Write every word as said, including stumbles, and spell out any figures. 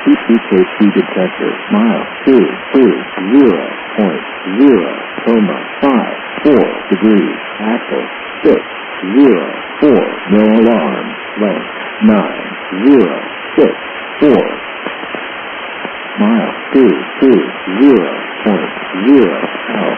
T K P detector. Mile two two zero point zero comma five four degrees. Axle six zero four. No alarm. Length nine zero six four. Mile two two zero point zero.